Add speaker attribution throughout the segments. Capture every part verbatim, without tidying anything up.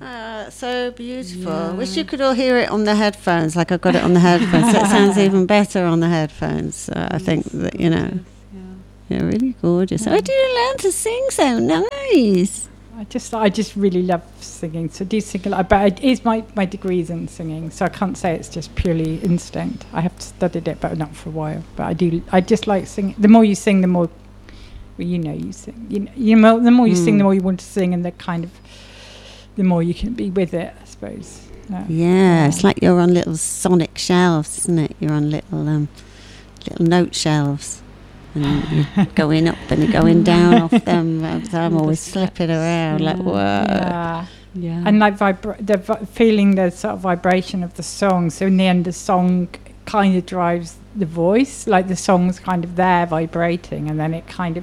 Speaker 1: Ah, so beautiful.
Speaker 2: Yeah.
Speaker 1: Wish you could all hear it on the headphones, like I got it on the headphones. So it sounds even better on the headphones. Uh, I think that, you know,
Speaker 2: Yeah.
Speaker 1: yeah, really gorgeous.
Speaker 2: Yeah.
Speaker 1: Where did you learn to sing so nice?
Speaker 2: I just, I just really love singing. So I do sing a lot, but it is my my degrees in singing. So I can't say it's just purely instinct. I have studied it, but not for a while. But I do, I just like singing. The more you sing, the more, well, you know, you sing. You know, you know, the more you mm. sing, the more you want to sing, and the kind of, the more you can be with it, I suppose. Yeah,
Speaker 1: yeah, yeah. It's like you're on little sonic shelves, isn't it? You're on little um, little note shelves. And you're going up and you're going down off them. I'm always slipping around, yeah. like, whoa.
Speaker 2: Yeah. Yeah. And like vibra- the vi- feeling the sort of vibration of the song. So in the end, the song kind of drives the voice. Like the song's kind of there vibrating, and then it kind of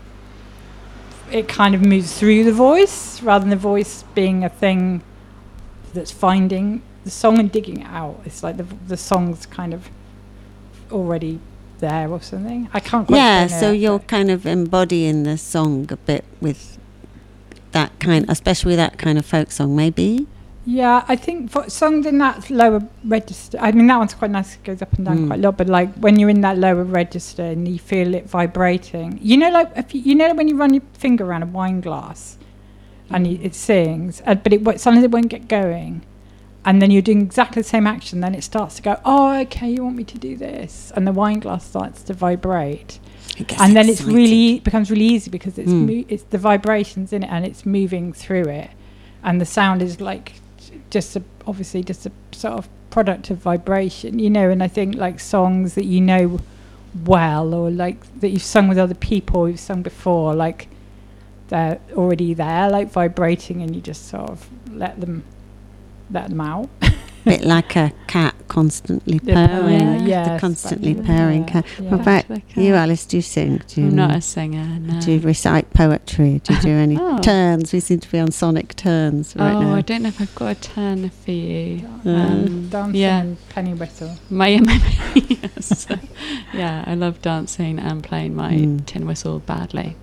Speaker 2: it kind of moves through the voice rather than the voice being a thing that's finding the song and digging it out. It's like the the song's kind of already there or something. I can't quite
Speaker 1: yeah
Speaker 2: explain
Speaker 1: so
Speaker 2: it,
Speaker 1: you're kind of embodying the song a bit with that kind, especially that kind of folk song, maybe.
Speaker 2: Yeah, I think for songs in that lower register, I mean that one's quite nice, it goes up and down mm. quite a lot, but like when you're in that lower register and you feel it vibrating, you know, like if you, you know when you run your finger around a wine glass and you, it sings, uh, but it sometimes it won't get going. And then you're doing exactly the same action, then it starts to go, oh, okay, you want me to do this. And the wine glass starts to vibrate. And then excited. It's really, it becomes really easy because it's, mm. mo- it's the vibrations in it and it's moving through it. And the sound is like just a, obviously just a sort of product of vibration, you know. And I think like songs that you know well, or like that you've sung with other people you've sung before, like they're already there, like vibrating, and you just sort of let them... let them out.
Speaker 1: Bit like a cat constantly purring.
Speaker 2: Yeah, yeah,
Speaker 1: the constantly
Speaker 2: like,
Speaker 1: purring
Speaker 2: yeah,
Speaker 1: cat.
Speaker 2: yeah.
Speaker 1: What about you, Alice? Do you sing? Do you
Speaker 3: I'm not a singer, no.
Speaker 1: Do you recite poetry? Do you do any
Speaker 3: oh.
Speaker 1: turns? We seem to be on sonic turns right
Speaker 3: oh,
Speaker 1: now.
Speaker 3: Oh, I don't know if I've got a turn for you.
Speaker 2: Uh, um, dancing
Speaker 3: yeah.
Speaker 2: and penny whistle.
Speaker 3: My, my yes. Yeah, I love dancing and playing my mm. tin whistle badly.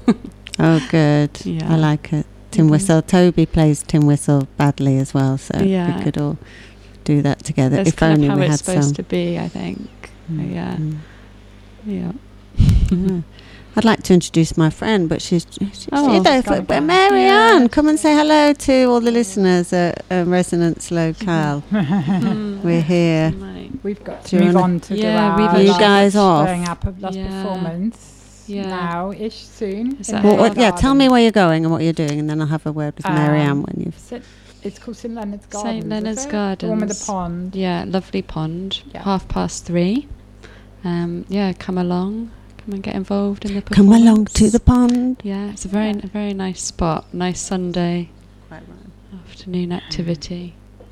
Speaker 1: Oh, good.
Speaker 3: Yeah.
Speaker 1: I like it. Tin mm-hmm. whistle. Toby plays tin whistle badly as well, so
Speaker 3: yeah.
Speaker 1: we could all do that together.
Speaker 3: That's
Speaker 1: if
Speaker 3: kind
Speaker 1: only
Speaker 3: of how
Speaker 1: we
Speaker 3: it's
Speaker 1: had
Speaker 3: supposed
Speaker 1: some.
Speaker 3: to be, I think. Mm. Yeah. Mm. Yeah.
Speaker 1: yeah. I'd like to introduce my friend, but she's, she's
Speaker 3: oh,
Speaker 1: there. But Marianne, yeah. come and say hello to all the listeners at uh, Resonance Locale.
Speaker 3: mm.
Speaker 1: We're here.
Speaker 2: We've got to move on to
Speaker 3: yeah,
Speaker 2: do our
Speaker 1: you guys off.
Speaker 2: Showing up of last
Speaker 3: yeah.
Speaker 2: performance. Yeah. Now-ish soon.
Speaker 1: Well, what, yeah, tell me where you're going and what you're doing, and then I'll have a word with um, Marianne when you've...
Speaker 2: St- it's called Saint Leonard's Gardens.
Speaker 3: Saint Leonard's Gardens.
Speaker 2: The one with the pond.
Speaker 3: Yeah, lovely pond.
Speaker 2: Yeah.
Speaker 3: Half past three. Um, yeah, come along. Come and get involved in the performance.
Speaker 1: Come along to the pond.
Speaker 3: Yeah, it's a very, yeah. a very nice spot. Nice Sunday right, right. afternoon activity.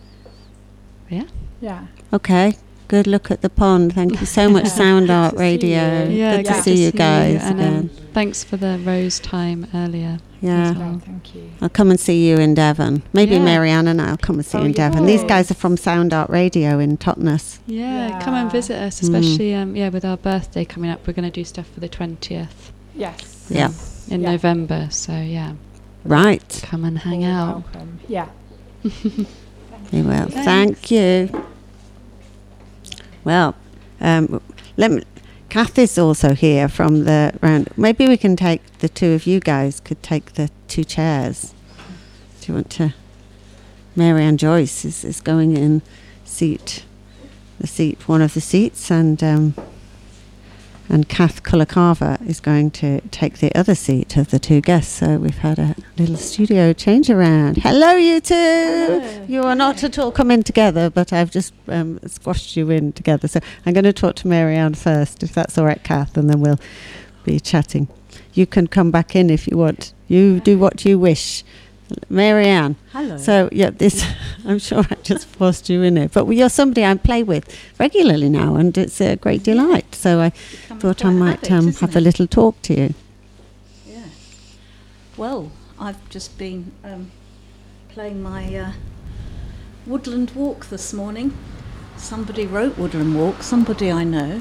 Speaker 3: Yeah.
Speaker 2: Yeah.
Speaker 1: Okay. Good look at the pond. Thank you so much, Sound Art Radio.
Speaker 3: Yeah,
Speaker 1: good to see you guys
Speaker 3: and
Speaker 1: again.
Speaker 3: Um, thanks for the rose time earlier.
Speaker 1: Yeah.
Speaker 2: Well. Thank you.
Speaker 1: I'll come and see you in Devon. Maybe
Speaker 3: yeah.
Speaker 1: Marianne and I'll come and see
Speaker 2: oh,
Speaker 1: you in Devon.
Speaker 2: Would.
Speaker 1: These guys are from Sound Art Radio in Totnes.
Speaker 3: Yeah,
Speaker 2: yeah.
Speaker 3: come and visit us, especially mm. um, yeah, with our birthday coming up. We're going to do stuff for the twentieth.
Speaker 2: Yes.
Speaker 1: Yeah.
Speaker 3: In
Speaker 2: yeah.
Speaker 3: November, so yeah.
Speaker 1: Right.
Speaker 3: Come and hang
Speaker 2: All
Speaker 3: out.
Speaker 2: Welcome. Yeah.
Speaker 1: You will. Thank you. Well, um, let me, Kath is also here from the round. Maybe we can take the two of you guys could take the two chairs. Do you want to? Marianne Joyce is, is going in seat, the seat, one of the seats, and um, and Kath Kulakava is going to take the other seat of the two guests. So we've had a little studio change around. Hello, you two. Hello. You are not at all coming together, but I've just um, squashed you in together. So I'm going to talk to Marianne first, if that's all right, Kath, and then we'll be chatting. You can come back in if you want. You do what you wish. Marianne.
Speaker 4: Hello.
Speaker 1: So yeah, this I'm sure I just forced you in it, but you're somebody I play with regularly now, and it's a great delight. So I thought I might um,
Speaker 4: habit,
Speaker 1: have a little talk to you.
Speaker 4: Yeah. Well, I've just been um, playing my uh, Woodland Walk this morning. Somebody wrote Woodland Walk. Somebody I know,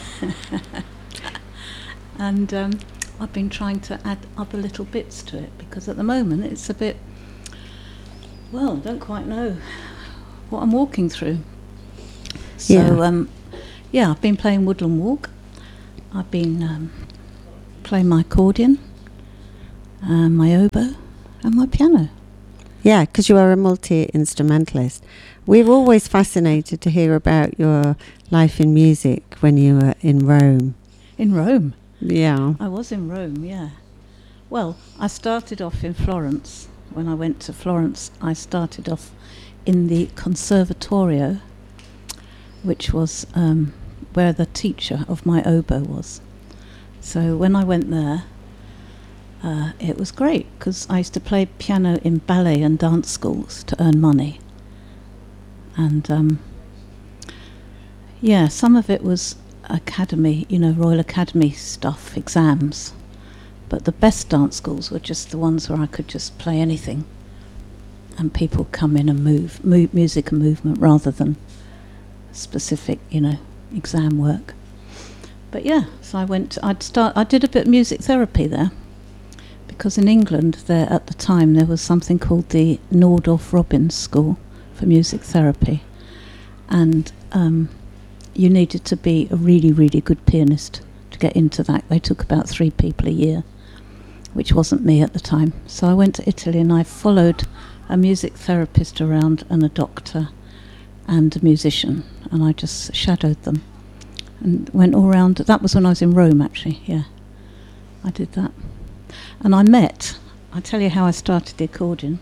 Speaker 4: and. Um, I've been trying to add other little bits to it because at the moment it's a bit Well, don't quite know what I'm walking through. So,
Speaker 1: Yeah.
Speaker 4: um, yeah, I've been playing Woodland Walk. I've been um, playing my accordion, uh, my oboe, and my piano.
Speaker 1: Yeah, because you are a multi-instrumentalist. We're always fascinated to hear about your life in music when you were in Rome.
Speaker 4: In Rome.
Speaker 1: Yeah.
Speaker 4: I was in Rome, yeah. Well, I started off in Florence. When I went to Florence, I started off in the Conservatorio, which was um, where the teacher of my oboe was. So when I went there, uh, it was great, because I used to play piano in ballet and dance schools to earn money. And, um, yeah, some of it was academy, you know, Royal Academy stuff, exams. But the best dance schools were just the ones where I could just play anything, and people come in and move, move music and movement rather than specific, you know, exam work. But yeah, so I went. To, I'd start. I did a bit of music therapy there, because in England there at the time there was something called the Nordorf Robbins School for Music Therapy, and um, you needed to be a really, really good pianist to get into that. They took about three people a year, which wasn't me at the time. So I went to Italy and I followed a music therapist around and a doctor and a musician, and I just shadowed them and went all around. That was when I was in Rome, actually. Yeah, I did that. And I met, I'll tell you how I started the accordion.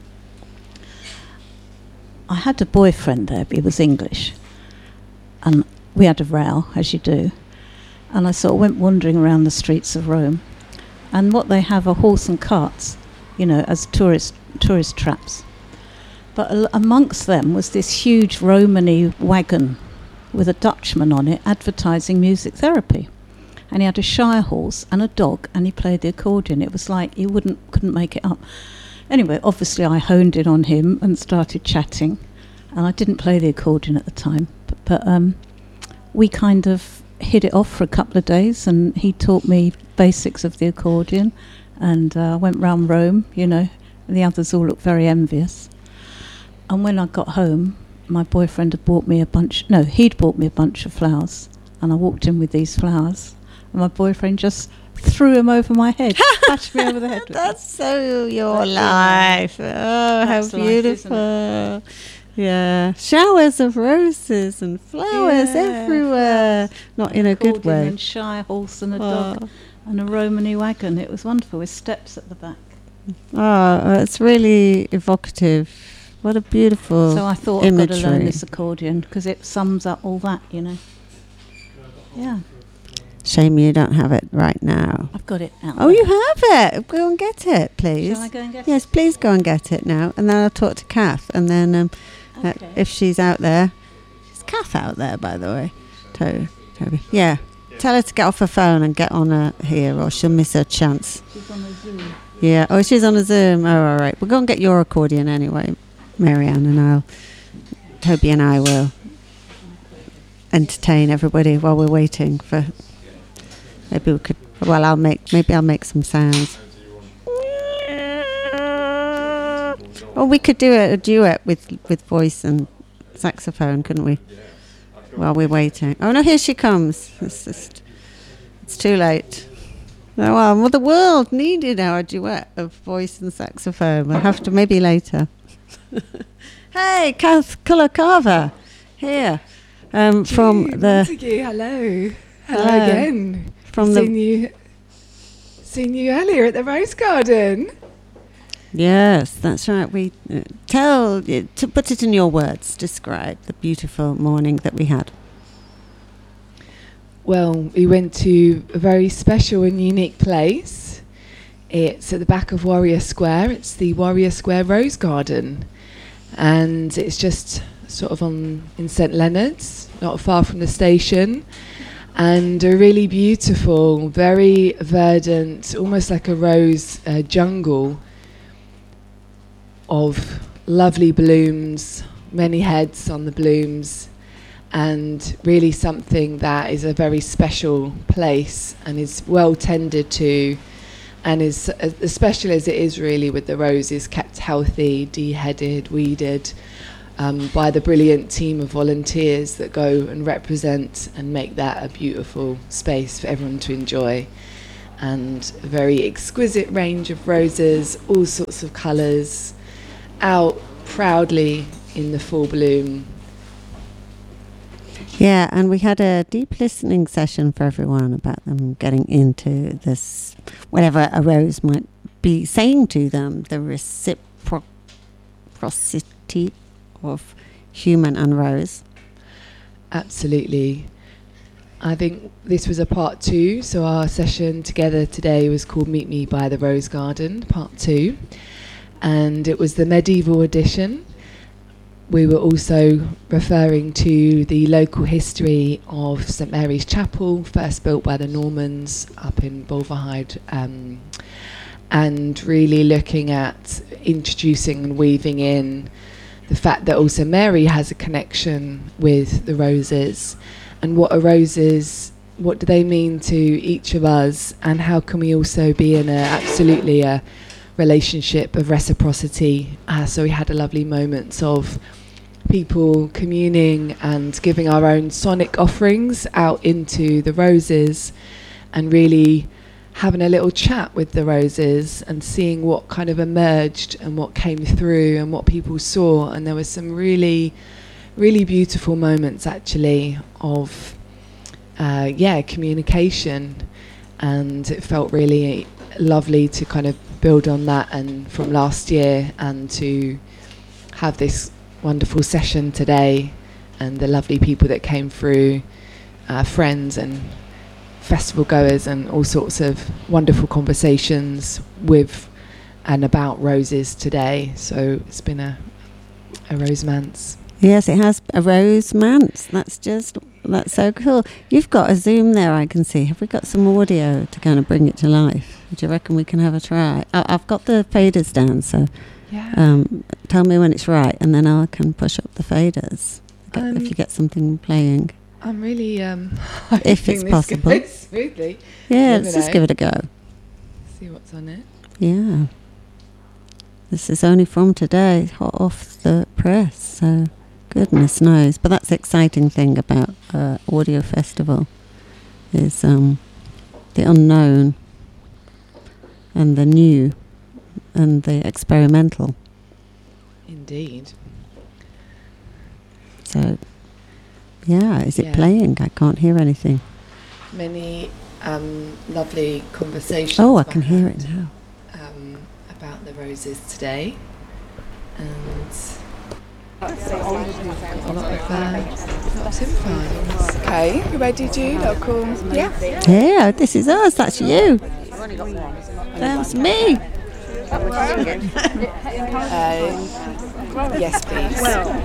Speaker 4: I had a boyfriend there, but he was English, and we had a row, as you do. And I sort of went wandering around the streets of Rome. And what they have are horse and carts, you know, as tourist tourist traps. But al- amongst them was this huge Romany wagon with a Dutchman on it advertising music therapy. And he had a shire horse and a dog, and he played the accordion. It was like you wouldn't couldn't make it up. Anyway, obviously I honed in on him and started chatting. And I didn't play the accordion at the time, but, but um, we kind of hit it off for a couple of days, and he taught me basics of the accordion, and I uh, went round Rome, you know, and the others all looked very envious. And when I got home, my boyfriend had bought me a bunch, no, he'd bought me a bunch of flowers, and I walked in with these flowers, and my boyfriend just threw them over my head, bashed me over the head with them.
Speaker 1: That's so your
Speaker 4: That's
Speaker 1: life. Oh,
Speaker 4: That's
Speaker 1: how
Speaker 4: life,
Speaker 1: beautiful.
Speaker 4: isn't
Speaker 1: Yeah, showers of roses and flowers
Speaker 4: Yeah,
Speaker 1: everywhere. Not in a good
Speaker 4: Accordion
Speaker 1: way.
Speaker 4: and shire horse and a
Speaker 1: Oh.
Speaker 4: dog and a Romany wagon. It was wonderful with steps at the back.
Speaker 1: Oh, it's really evocative. What a beautiful
Speaker 4: So I thought I've got to learn
Speaker 1: imagery.
Speaker 4: this accordion because it sums up all that, you know. Yeah,
Speaker 1: Shame you don't have it right now.
Speaker 4: I've got it out.
Speaker 1: Oh,
Speaker 4: there.
Speaker 1: you have it. Go and get it, please.
Speaker 4: Shall I go and get
Speaker 1: Yes, please go and get it now, and then I'll talk to Kath, and then um,
Speaker 4: it?
Speaker 1: uh,
Speaker 4: Okay.
Speaker 1: if she's out there, is Kath out there, by the way? To- Toby, yeah. Tell her to get off her phone and get on her here, or she'll miss her chance.
Speaker 4: She's on the Zoom.
Speaker 1: Yeah. Oh, she's on a Zoom. Oh, all right. We'll go and get your accordion anyway, Marianne, and I'll. Toby and I will entertain everybody while we're waiting for. Maybe we could. Well, I'll make. Maybe I'll make some sounds. Or we could do a, a duet with with voice and saxophone, couldn't we? While we're waiting. Oh no, here she comes. It's just. It's too late. Oh, well, well, the world needed our duet of voice and saxophone. We'll have to maybe later. Hey, Kath Kulakava, here um, from
Speaker 5: Gee,
Speaker 1: the
Speaker 5: Montague, hello. Hello
Speaker 1: Hello.
Speaker 5: again.
Speaker 1: from
Speaker 5: seen
Speaker 1: the
Speaker 5: you seen you earlier at the Rose Garden.
Speaker 1: yes, that's right. We uh, tell uh, to put it in your words. Describe the beautiful morning that we had.
Speaker 5: Well, we went to a very special and unique place. It's at the back of Warrior Square. It's the Warrior Square Rose Garden. And it's just sort of on in Saint Leonard's, not far from the station. And a really beautiful, very verdant, almost like a rose uh, jungle of lovely blooms, many heads on the blooms, and really something that is a very special place and is well tended to and is as, as special as it is really with the roses, kept healthy, deheaded, weeded, um, by the brilliant team of volunteers that go and represent and make that a beautiful space for everyone to enjoy. And a very exquisite range of roses, all sorts of colours, out proudly in the full bloom.
Speaker 1: Yeah, and we had a deep listening session for everyone about them getting into this, whatever a rose might be saying to them, the reciprocity of human and rose.
Speaker 5: Absolutely. I think this was a part two, so our session together today was called Meet Me by the Rose Garden, part two, and it was the medieval edition. We were also referring to the local history of St Mary's Chapel, first built by the Normans up in Bulverhide, um, and really looking at introducing and weaving in the fact that also Mary has a connection with the roses, and what are roses, what do they mean to each of us, and how can we also be in a absolutely a relationship of reciprocity. Uh, so we had a lovely moments of people communing and giving our own sonic offerings out into the roses, and really having a little chat with the roses and seeing what kind of emerged and what came through and what people saw. And there was some really really beautiful moments actually of uh, yeah communication, and it felt really lovely to kind of build on that and from last year, and to have this wonderful session today and the lovely people that came through, uh, friends and festival goers, and all sorts of wonderful conversations with and about roses today. So it's been a, a rosemance.
Speaker 1: Yes, it has a rosemance. That's just, that's so cool. You've got a Zoom there, I can see. Have we got some audio to kind of bring it to life? Do you reckon we can have a try? I, I've got the faders down, so
Speaker 5: Yeah.
Speaker 1: um, tell me when it's right, and then I can push up the faders get,
Speaker 5: Um,
Speaker 1: if you get something playing.
Speaker 5: I'm really um
Speaker 1: If it's
Speaker 5: hoping this
Speaker 1: possible.
Speaker 5: goes smoothly.
Speaker 1: Yeah,
Speaker 5: Never
Speaker 1: let's just
Speaker 5: know.
Speaker 1: give it a go.
Speaker 5: See what's on it.
Speaker 1: Yeah. This is only from today, hot off the press, so goodness knows. But that's the exciting thing about uh, Audio Festival, is um, the unknown and the new and the experimental.
Speaker 5: Indeed.
Speaker 1: So, yeah, is it
Speaker 5: Yeah.
Speaker 1: playing? I can't hear anything.
Speaker 5: Many um, lovely conversations.
Speaker 1: Oh, I can hear it
Speaker 5: had,
Speaker 1: now.
Speaker 5: Um, about the roses today, and a lot of uh, lots of info. Okay, you ready, Jude? I'll call. Yeah.
Speaker 1: Yeah, this is us. That's you. That's me.
Speaker 5: Uh, yes, please.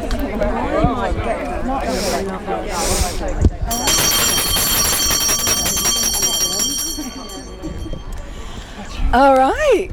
Speaker 5: All right.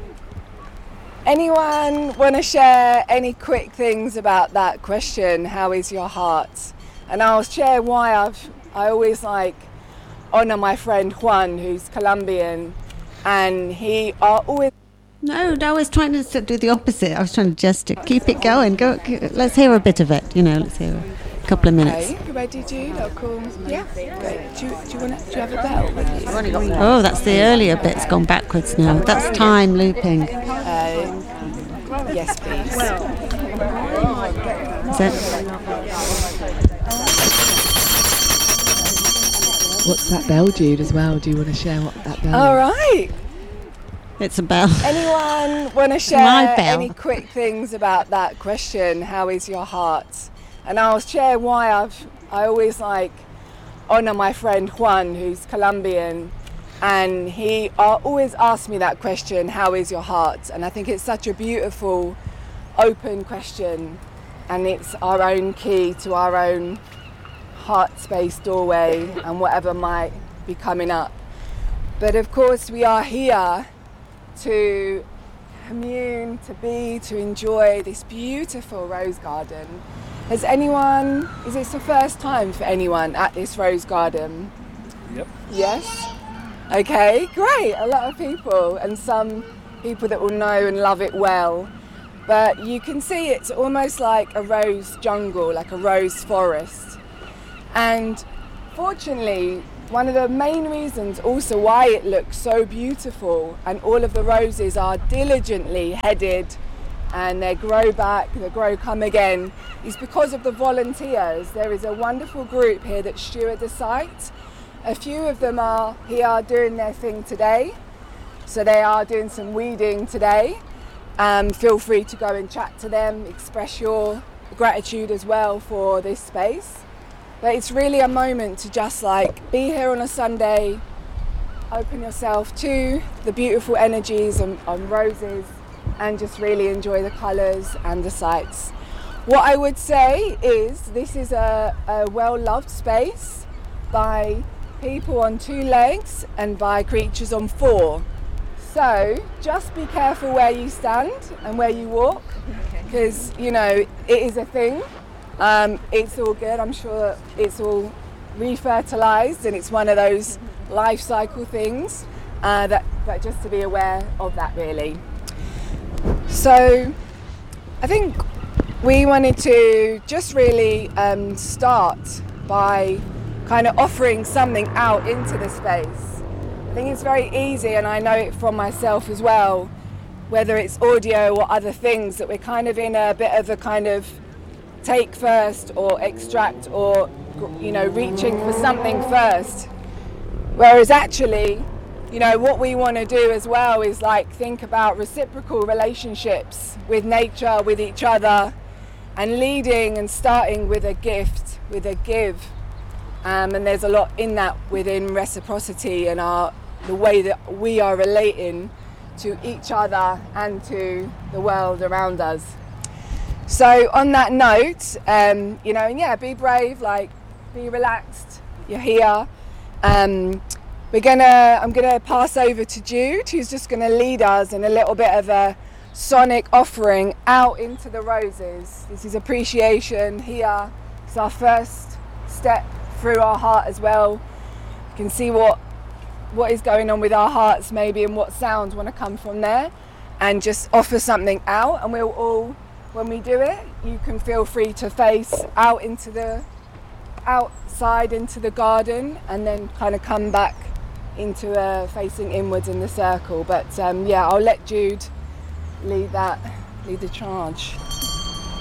Speaker 5: Anyone want to share any quick things about that question? How is your heart? And I'll share why I've I always like honor my friend Juan, who's Colombian, and he are always.
Speaker 1: No, I was trying to s- do the opposite. I was trying to gesture. Keep it going. Go. g- Let's hear a bit of it. You know, let's hear a couple of minutes.
Speaker 5: Okay, you ready, Jude? I'll call. Yeah. Great. Do you, do you want to, do you have a bell with you?
Speaker 1: Oh, that's the earlier bit. It's gone backwards now. That's time looping.
Speaker 5: Uh, yes, please.
Speaker 1: Is it?
Speaker 5: What's that bell, Jude, as well? Do you want to share what that bell
Speaker 6: All
Speaker 5: is?
Speaker 6: right.
Speaker 1: It's a bell.
Speaker 6: Anyone want to
Speaker 1: My
Speaker 6: share
Speaker 1: bell.
Speaker 6: any quick things about that question? How is your heart? And I'll share why I've I always like honor my friend Juan, who's Colombian, and he uh, always asks me that question, how is your heart? And I think it's such a beautiful open question, and it's our own key to our own heart space doorway and whatever might be coming up. But of course we are here to commune, to be, to enjoy this beautiful rose garden. Has anyone, is this the first time for anyone at this rose garden?
Speaker 7: Yep.
Speaker 6: Yes? Okay, great, a lot of people, and some people that will know and love it well. But you can see it's almost like a rose jungle, like a rose forest. And fortunately, one of the main reasons also why it looks so beautiful and all of the roses are diligently headed and they grow back, they grow come again, is because of the volunteers. There is a wonderful group here that steward the site. A few of them are here doing their thing today. So they are doing some weeding today. Um, feel free to go and chat to them, express your gratitude as well for this space. But it's really a moment to just like be here on a Sunday, open yourself to the beautiful energies on, on roses and just really enjoy the colours and the sights. What I would say is this is a, a well-loved space by people on two legs and by creatures on four. So just be careful where you stand and where you walk, because you know it is a thing. Um, it's all good. I'm sure it's all refertilized and it's one of those life cycle things uh, that, but just to be aware of that really. So I think we wanted to just really um, start by kind of offering something out into the space. I think it's very easy, and I know it from myself as well, whether it's audio or other things, that we're kind of in a bit of a kind of take first or extract or, you know, reaching for something first. Whereas actually, you know, what we want to do as well is like think about reciprocal relationships with nature, with each other, and leading and starting with a gift, with a give. Um, and there's a lot in that within reciprocity and our the way that we are relating to each other and to the world around us. So on that note, um, you know, yeah, be brave, like be relaxed, you're here. Um, we're gonna, I'm gonna pass over to Jude, who's just gonna lead us in a little bit of a sonic offering out into the roses. This is appreciation here. It's our first step through our heart as well. You can see what what is going on with our hearts maybe and what sounds want to come from there, and just offer something out, and we'll all, when we do it, you can feel free to face out into the outside into the garden and then kind of come back into uh, facing inwards in the circle. But um, yeah, I'll let Jude lead that lead the charge.